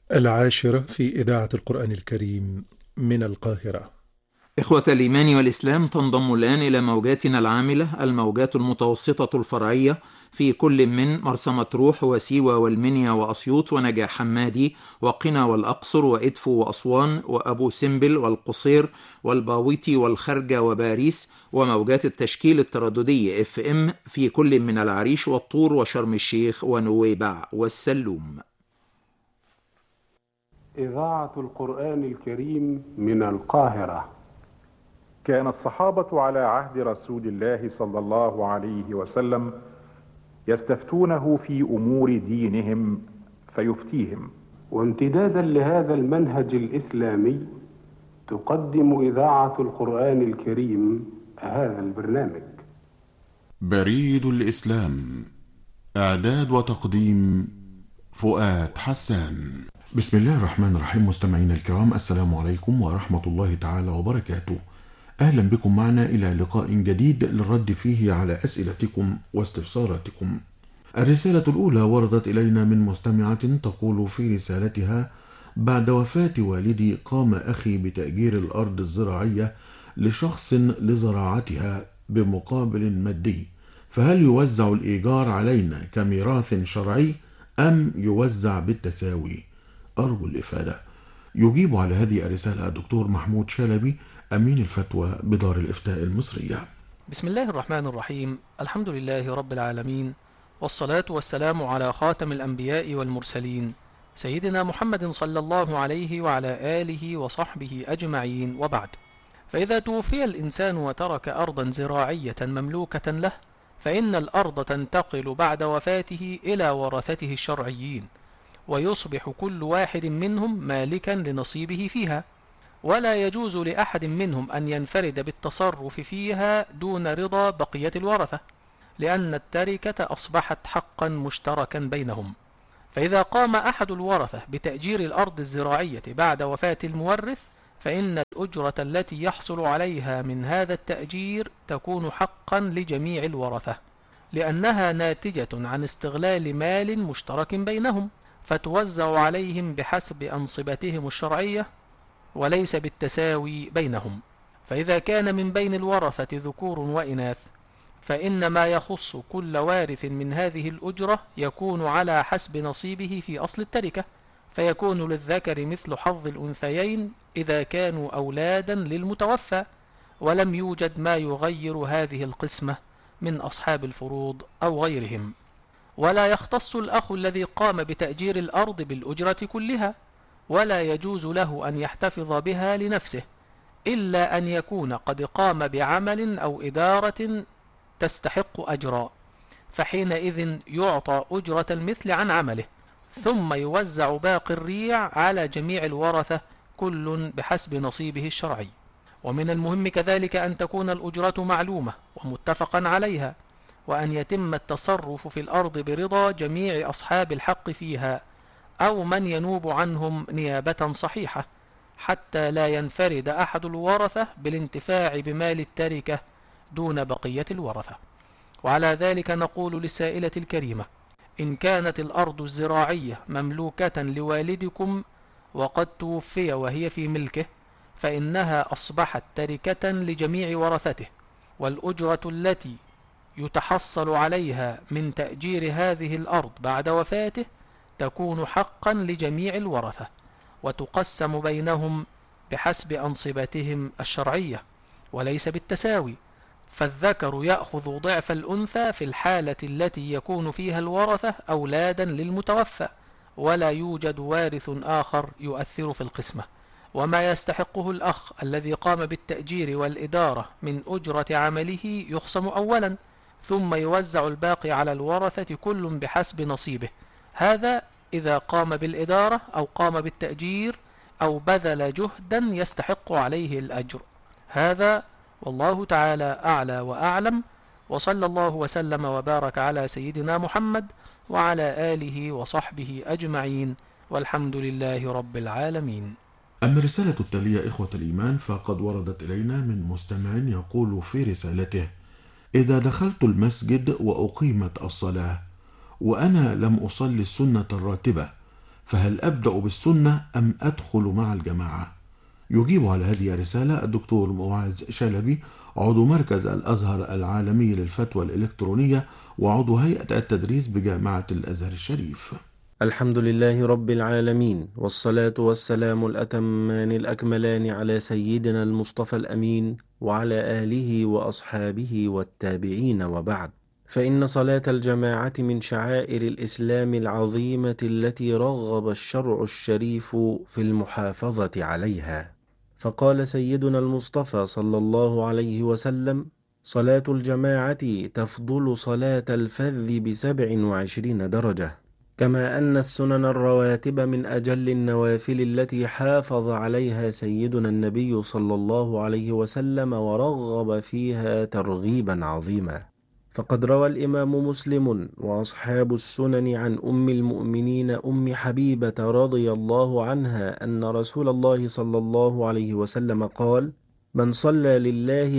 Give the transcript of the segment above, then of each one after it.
العاشرة في إذاعة القرآن الكريم من القاهرة. إخوة الإيمان والإسلام، تنضم الآن إلى موجاتنا العاملة الموجات المتوسطة الفرعية في كل من مرسى مطروح وسيوة والمنيا وأسيوط ونجع حمادي وقنا والأقصر وإدفو وأسوان وأبو سمبل والقصير والباويتي والخرجة وباريس، وموجات التشكيل الترددي FM في كل من العريش والطور وشرم الشيخ ونويبع والسلوم. إذاعة القرآن الكريم من القاهرة. كان الصحابة على عهد رسول الله صلى الله عليه وسلم يستفتونه في أمور دينهم فيفتيهم. وامتدادا لهذا المنهج الإسلامي تقدم إذاعة القرآن الكريم هذا البرنامج. بريد الإسلام، إعداد وتقديم فؤاد حسان. بسم الله الرحمن الرحيم. مستمعينا الكرام، السلام عليكم ورحمة الله تعالى وبركاته. أهلا بكم معنا إلى لقاء جديد للرد فيه على أسئلتكم واستفساراتكم. الرسالة الأولى وردت إلينا من مستمعة تقول في رسالتها: بعد وفاة والدي قام أخي بتأجير الأرض الزراعية لشخص لزراعتها بمقابل مادي، فهل يوزع الإيجار علينا كميراث شرعي أم يوزع بالتساوي؟ أرجو الإفادة. يجيب على هذه الرسالة الدكتور محمود شلبي، أمين الفتوى بدار الإفتاء المصرية. بسم الله الرحمن الرحيم. الحمد لله رب العالمين، والصلاة والسلام على خاتم الأنبياء والمرسلين سيدنا محمد صلى الله عليه وعلى آله وصحبه أجمعين، وبعد. فإذا توفي الإنسان وترك أرضا زراعية مملوكة له، فإن الأرض تنتقل بعد وفاته إلى ورثته الشرعيين، ويصبح كل واحد منهم مالكا لنصيبه فيها، ولا يجوز لأحد منهم أن ينفرد بالتصرف فيها دون رضا بقية الورثة، لأن التركة أصبحت حقا مشتركا بينهم. فإذا قام أحد الورثة بتأجير الأرض الزراعية بعد وفاة المورث، فإن الأجرة التي يحصل عليها من هذا التأجير تكون حقا لجميع الورثة، لأنها ناتجة عن استغلال مال مشترك بينهم، فتوزع عليهم بحسب أنصبتهم الشرعية وليس بالتساوي بينهم. فإذا كان من بين الورثة ذكور وإناث، فإن ما يخص كل وارث من هذه الأجرة يكون على حسب نصيبه في أصل التركة، فيكون للذكر مثل حظ الأنثيين إذا كانوا أولادا للمتوفى، ولم يوجد ما يغير هذه القسمة من أصحاب الفروض أو غيرهم. ولا يختص الأخ الذي قام بتأجير الأرض بالأجرة كلها، ولا يجوز له أن يحتفظ بها لنفسه، إلا أن يكون قد قام بعمل أو إدارة تستحق أجرا، فحينئذ يعطى أجرة المثل عن عمله، ثم يوزع باقي الريع على جميع الورثة كل بحسب نصيبه الشرعي. ومن المهم كذلك أن تكون الأجرة معلومة ومتفقا عليها، وأن يتم التصرف في الأرض برضا جميع أصحاب الحق فيها، أو من ينوب عنهم نيابة صحيحة، حتى لا ينفرد أحد الورثة بالانتفاع بمال التركة دون بقية الورثة. وعلى ذلك نقول للسائلة الكريمة: إن كانت الأرض الزراعية مملوكة لوالدكم وقد توفي وهي في ملكه، فإنها أصبحت تركة لجميع ورثته، والأجرة التي يتحصل عليها من تأجير هذه الأرض بعد وفاته تكون حقا لجميع الورثة، وتقسم بينهم بحسب أنصبتهم الشرعية وليس بالتساوي، فالذكر يأخذ ضعف الأنثى في الحالة التي يكون فيها الورثة أولادا للمتوفى، ولا يوجد وارث آخر يؤثر في القسمة. وما يستحقه الأخ الذي قام بالتأجير والإدارة من أجرة عمله يخصم أولا، ثم يوزع الباقي على الورثة كل بحسب نصيبه. هذا إذا قام بالإدارة أو قام بالتأجير أو بذل جهدا يستحق عليه الأجر. هذا والله تعالى أعلى وأعلم، وصلى الله وسلم وبارك على سيدنا محمد وعلى آله وصحبه أجمعين، والحمد لله رب العالمين. أما الرسالة التالية إخوة الإيمان فقد وردت إلينا من مستمع يقول في رسالته: إذا دخلت المسجد وأقيمت الصلاة وأنا لم أصلي السنة الراتبة، فهل أبدأ بالسنة أم أدخل مع الجماعة؟ يجيب على هذه الرسالة الدكتور معاذ شلبي، عضو مركز الأزهر العالمي للفتوى الإلكترونية وعضو هيئة التدريس بجامعة الأزهر الشريف. الحمد لله رب العالمين، والصلاة والسلام الأتمان الأكملان على سيدنا المصطفى الأمين وعلى آله وأصحابه والتابعين، وبعد. فإن صلاة الجماعة من شعائر الإسلام العظيمة التي رغب الشرع الشريف في المحافظة عليها. فقال سيدنا المصطفى صلى الله عليه وسلم: صلاة الجماعة تفضل صلاة الفذ ب27 درجة. كما أن السنن الرواتب من أجل النوافل التي حافظ عليها سيدنا النبي صلى الله عليه وسلم ورغب فيها ترغيبا عظيما. فقد روى الإمام مسلم وأصحاب السنن عن أم المؤمنين أم حبيبة رضي الله عنها أن رسول الله صلى الله عليه وسلم قال: من صلى لله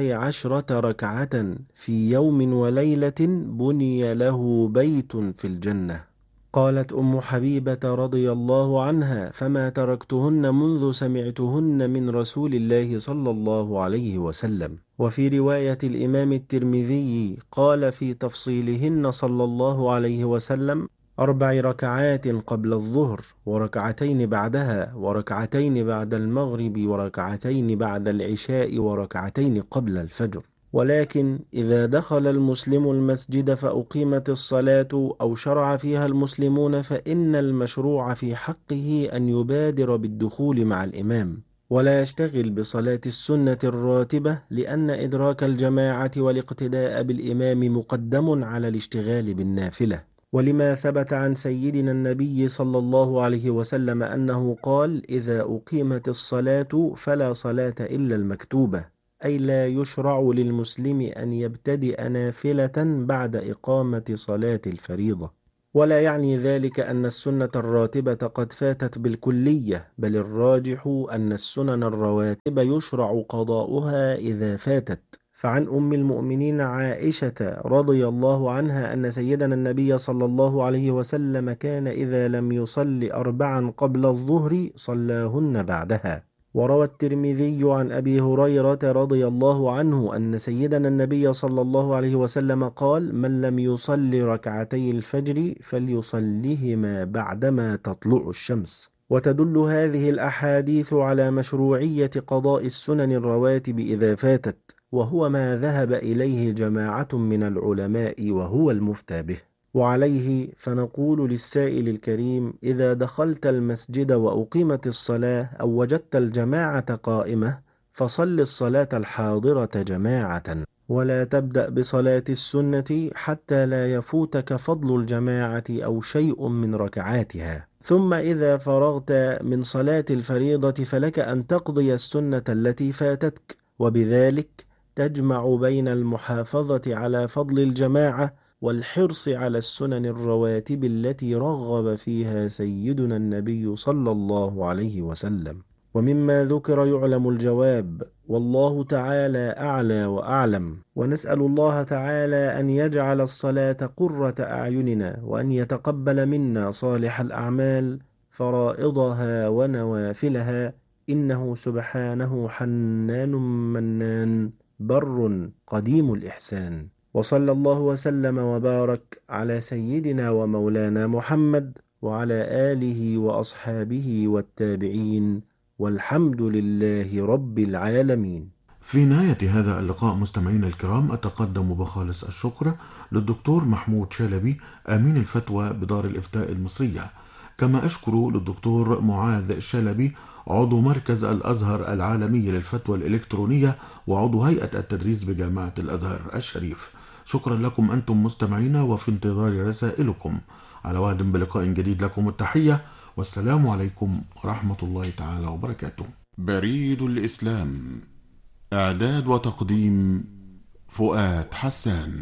12 ركعة في يوم وليلة بني له بيت في الجنة. قالت أم حبيبة رضي الله عنها: فما تركتهن منذ سمعتهن من رسول الله صلى الله عليه وسلم. وفي رواية الإمام الترمذي قال في تفصيلهن صلى الله عليه وسلم: 4 ركعات قبل الظهر، وركعتين بعدها، وركعتين بعد المغرب، وركعتين بعد العشاء، وركعتين قبل الفجر. ولكن إذا دخل المسلم المسجد فأقيمت الصلاة أو شرع فيها المسلمون فإن المشروع في حقه أن يبادر بالدخول مع الإمام، ولا يشتغل بصلاة السنة الراتبة، لأن إدراك الجماعة والاقتداء بالإمام مقدم على الاشتغال بالنافلة. ولما ثبت عن سيدنا النبي صلى الله عليه وسلم أنه قال: إذا أقيمت الصلاة فلا صلاة إلا المكتوبة، أي لا يشرع للمسلم أن يبتدئ نافلة بعد إقامة صلاة الفريضة. ولا يعني ذلك أن السنة الراتبة قد فاتت بالكلية، بل الراجح أن السنن الرواتب يشرع قضاؤها إذا فاتت. فعن أم المؤمنين عائشة رضي الله عنها أن سيدنا النبي صلى الله عليه وسلم كان إذا لم يصل 4 قبل الظهر صلاهن بعدها. وروى الترمذي عن أبي هريرة رضي الله عنه أن سيدنا النبي صلى الله عليه وسلم قال: من لم يصل ركعتي الفجر فليصلهما بعدما تطلع الشمس. وتدل هذه الأحاديث على مشروعية قضاء السنن الرواتب إذا فاتت، وهو ما ذهب إليه جماعة من العلماء وهو المفتى به. وعليه فنقول للسائل الكريم: إذا دخلت المسجد وأقيمت الصلاة أو وجدت الجماعة قائمة فصل الصلاة الحاضرة جماعة، ولا تبدأ بصلاة السنة حتى لا يفوتك فضل الجماعة أو شيء من ركعاتها. ثم إذا فرغت من صلاة الفريضة فلك أن تقضي السنة التي فاتتك، وبذلك تجمع بين المحافظة على فضل الجماعة والحرص على السنن الرواتب التي رغب فيها سيدنا النبي صلى الله عليه وسلم. ومما ذكر يعلم الجواب، والله تعالى أعلى وأعلم. ونسأل الله تعالى أن يجعل الصلاة قرة أعيننا، وأن يتقبل منا صالح الأعمال فرائضها ونوافلها، إنه سبحانه حنان منان بر قديم الإحسان. وصلى الله وسلم وبارك على سيدنا ومولانا محمد وعلى آله وأصحابه والتابعين، والحمد لله رب العالمين. في نهاية هذا اللقاء مستمعينا الكرام، أتقدم بخالص الشكر للدكتور محمود شلبي أمين الفتوى بدار الإفتاء المصرية، كما أشكر للدكتور معاذ شلبي عضو مركز الأزهر العالمي للفتوى الإلكترونية وعضو هيئة التدريس بجامعة الأزهر الشريف. شكرا لكم أنتم مستمعينا، وفي انتظار رسائلكم. على وعد بلقاء جديد، لكم التحية والسلام عليكم ورحمة الله تعالى وبركاته. بريد الإسلام، إعداد وتقديم فؤاد حسان.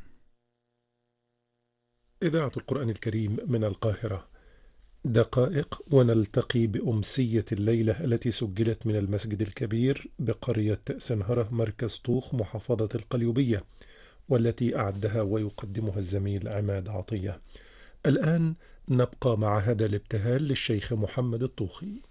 إذاعة القرآن الكريم من القاهرة. دقائق ونلتقي بأمسية الليلة التي سجلت من المسجد الكبير بقرية سنهرة مركز طوخ محافظة القليوبية، والتي أعدها ويقدمها الزميل عماد عطية. الآن نبقى مع هذا الابتهال للشيخ محمد الطوخي.